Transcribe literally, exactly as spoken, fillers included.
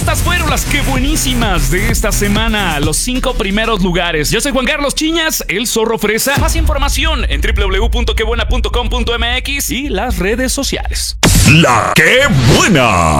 Estas fueron las que buenísimas de esta semana, los cinco primeros lugares. Yo soy Juan Carlos Chiñas, el Zorro Fresa. Más información en doble u doble u doble u punto que buena punto com punto m x y las redes sociales. La que buena.